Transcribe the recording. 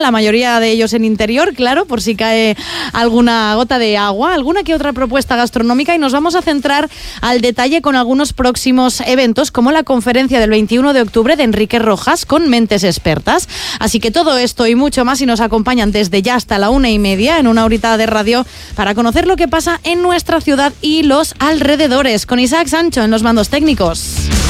la mayoría de ellos en interior, claro, por si cae alguna gota de agua, alguna que otra propuesta gastronómica, y nos vamos a centrar al detalle con algunos próximos eventos, como la conferencia del 21 de octubre de Enrique Rojas con mentes expertas. Así que todo esto y mucho más, y nos acompañan desde ya hasta la 1:30 en una horita de radio para conocer lo que pasa en nuestra ciudad y los alrededores, con Isaac Sancho en los mandos técnicos.